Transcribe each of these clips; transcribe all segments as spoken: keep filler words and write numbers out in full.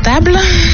confortable.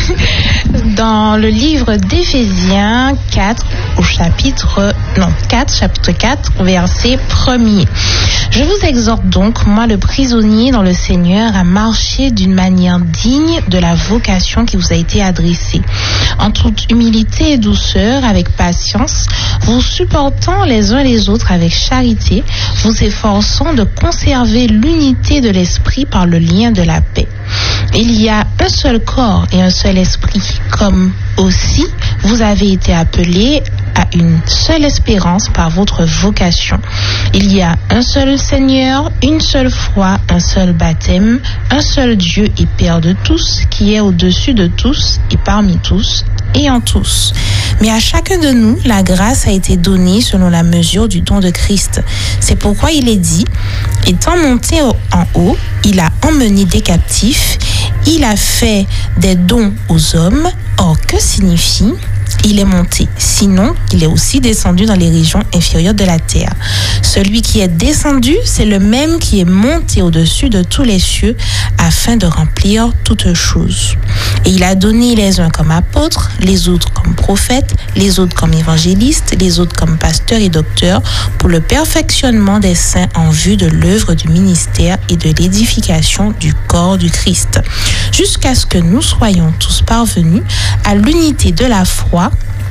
Dans le livre d'Éphésiens quatre, au chapitre, non, quatre, chapitre quatre, verset premier. Je vous exhorte donc, moi le prisonnier dans le Seigneur, à marcher d'une manière digne de la vocation qui vous a été adressée, en toute humilité et douceur, avec patience, vous supportant les uns les autres avec charité, vous efforçant de conserver l'unité de l'esprit par le lien de la paix. Il y a un seul corps et un seul esprit, comme aussi vous avez été appelés à une seule espérance par votre vocation. Il y a un seul Seigneur, une seule foi, un seul baptême, un seul Dieu et Père de tous, qui est au-dessus de tous et parmi tous et en tous. Mais à chacun de nous, la grâce a été donnée selon la mesure du don de Christ. C'est pourquoi il est dit, étant monté en haut, il a emmené des captifs, il a fait des dons aux hommes. Or, que signifie il est monté? Sinon, il est aussi descendu dans les régions inférieures de la terre. Celui qui est descendu, c'est le même qui est monté au-dessus de tous les cieux afin de remplir toutes choses. Et il a donné les uns comme apôtres, les autres comme prophètes, les autres comme évangélistes, les autres comme pasteurs et docteurs, pour le perfectionnement des saints en vue de l'œuvre du ministère et de l'édification du corps du Christ, jusqu'à ce que nous soyons tous parvenus à l'unité de la foi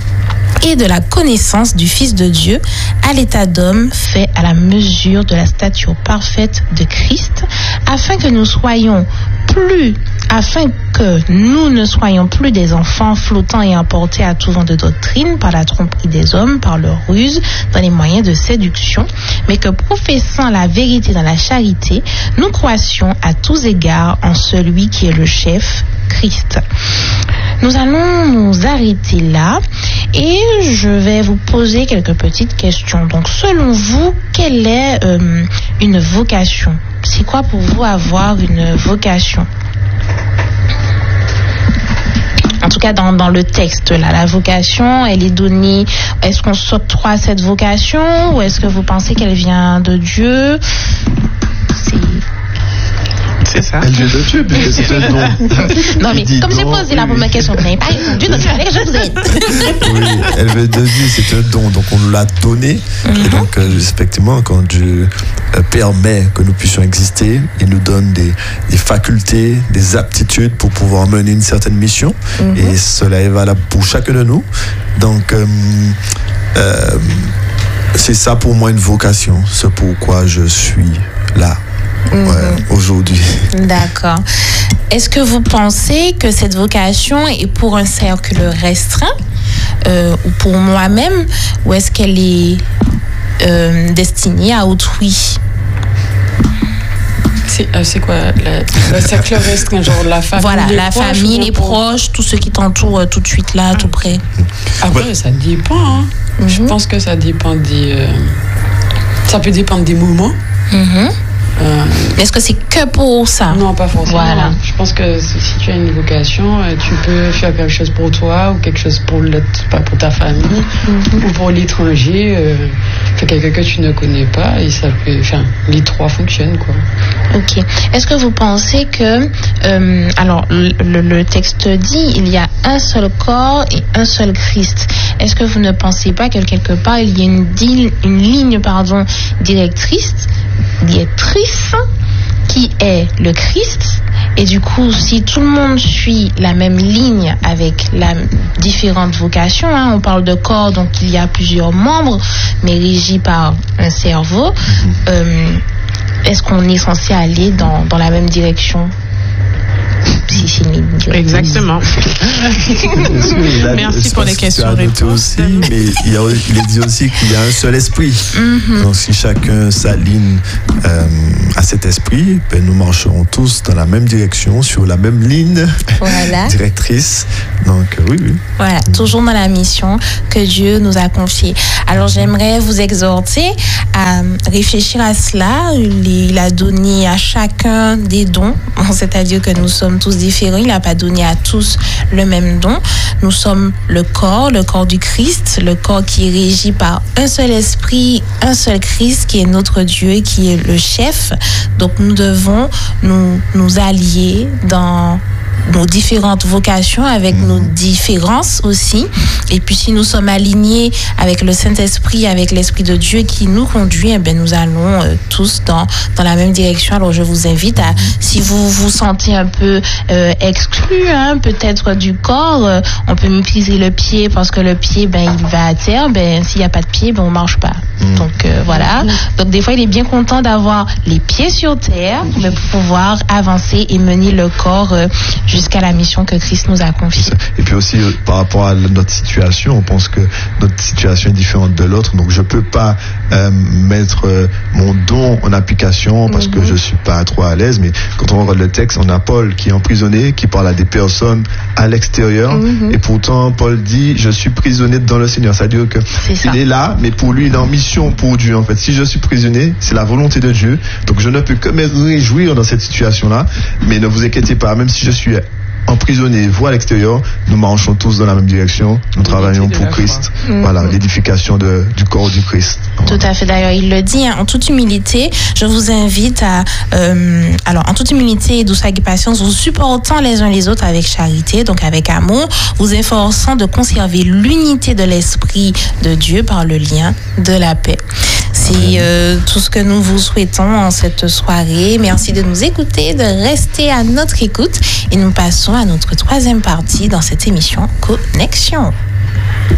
et de la connaissance du Fils de Dieu, à l'état d'homme fait à la mesure de la stature parfaite de Christ, afin que nous soyons plus, afin que nous ne soyons plus des enfants flottants et emportés à tout vent de doctrine par la tromperie des hommes, par leur ruse, dans les moyens de séduction, mais que professant la vérité dans la charité, nous croissions à tous égards en celui qui est le chef, Christ. Nous allons nous arrêter là et je vais vous poser quelques petites questions. Donc, selon vous, quelle est euh, une vocation? C'est quoi pour vous avoir une vocation? En tout cas, dans, dans le texte, là, la vocation, elle est donnée. Est-ce qu'on s'octroie cette vocation ou est-ce que vous pensez qu'elle vient de Dieu? C'est... C'est ça. Elle vient de Dieu, puisque c'est un don. Non, mais comme j'ai posé oui, la première question, vous n'avez pas répondu, donc il fallait que je vous aide. Oui, elle vient de Dieu, c'est un don, donc on nous l'a donné. Mm-hmm. Et donc, euh, effectivement, quand Dieu euh, permet que nous puissions exister, il nous donne des, des facultés, des aptitudes pour pouvoir mener une certaine mission. Mm-hmm. Et cela est valable pour chacun de nous. Donc, euh, euh, c'est ça pour moi une vocation. C'est pourquoi je suis là. Ouais, mmh. Aujourd'hui. D'accord. Est-ce que vous pensez que cette vocation est pour un cercle restreint euh, ou pour moi-même, ou est-ce qu'elle est euh, destinée à autrui? C'est, euh, c'est quoi la, le cercle restreint, genre la famille, voilà, les la proches, famille, les pour... proches, tous ceux qui t'entourent euh, tout de suite là, ah. tout près. Après, ouais. ça dépend. Hein. Mm-hmm. Je pense que ça dépend des. Euh, ça peut dépendre des moments. Mm-hmm. Euh, Est-ce que c'est que pour ça? Non, pas forcément. Voilà. Je pense que si tu as une vocation, tu peux faire quelque chose pour toi ou quelque chose pour, le, pour ta famille mm-hmm. ou pour l'étranger. Euh, quelqu'un que tu ne connais pas et ça peut. Enfin, les trois fonctionnent quoi. Ok. Est-ce que vous pensez que euh, alors le, le, le texte dit il y a un seul corps et un seul Christ. Est-ce que vous ne pensez pas que quelque part il y a une, deal, une ligne pardon directrice directrice qui est le Christ, et du coup si tout le monde suit la même ligne avec la différentes vocations, hein, on parle de corps donc il y a plusieurs membres mais régis par un cerveau, euh, est-ce qu'on est censé aller dans, dans la même direction? Si c'est une exactement. Merci pour les questions réponses. Aussi, mais il, y a, il est dit aussi qu'il y a un seul esprit. Mm-hmm. Donc si chacun s'aligne euh, à cet esprit, ben, nous marcherons tous dans la même direction, sur la même ligne voilà. directrice. Donc oui, oui. Voilà, mm. toujours dans la mission que Dieu nous a confiée. Alors j'aimerais vous exhorter à réfléchir à cela. Il a donné à chacun des dons, c'est-à-dire que nous sommes tous différents. Il n'a pas donné à tous le même don. Nous sommes le corps, le corps du Christ, le corps qui est régi par un seul esprit, un seul Christ qui est notre Dieu, qui est le chef. Donc nous devons nous, nous allier dans nos différentes vocations, avec mmh. nos différences aussi. Et puis, si nous sommes alignés avec le Saint-Esprit, avec l'Esprit de Dieu qui nous conduit, eh bien, nous allons euh, tous dans, dans la même direction. Alors, je vous invite à, si vous vous sentez un peu euh, exclu, hein, peut-être du corps, euh, on peut utiliser le pied parce que le pied, ben, il va à terre. Ben, s'il n'y a pas de pied, ben, on marche pas. Mmh. Donc, euh, voilà. Mmh. Donc, des fois, il est bien content d'avoir les pieds sur terre mais pour pouvoir avancer et mener le corps euh, jusqu'à la mission que Christ nous a confiée. Et puis aussi, euh, par rapport à notre situation, on pense que notre situation est différente de l'autre. Donc, je peux pas euh, mettre euh, mon don en application parce mmh. que je suis pas trop à l'aise. Mais quand on regarde le texte, on a Paul qui est emprisonné, qui parle à des personnes à l'extérieur. Mmh. Et pourtant, Paul dit, je suis prisonnier dans le Seigneur. C'est-à-dire que c'est il est là, mais pour lui, il est en mission pour Dieu. En fait, si je suis prisonnier, c'est la volonté de Dieu. Donc, je ne peux que me réjouir dans cette situation-là. Mais ne vous inquiétez pas, même si je suis emprisonnés, vous à l'extérieur, nous marchons tous dans la même direction, nous travaillons pour Christ. Mmh. Voilà, l'édification de, du corps du Christ. Tout à fait. D'ailleurs, il le dit, hein, en toute humilité, je vous invite à, euh, alors, en toute humilité et douceur et patience, vous supportant les uns les autres avec charité, donc avec amour, vous efforçant de conserver l'unité de l'Esprit de Dieu par le lien de la paix. C'est euh, tout ce que nous vous souhaitons en cette soirée. Merci de nous écouter, de rester à notre écoute et nous passons à notre troisième partie dans cette émission Connexion.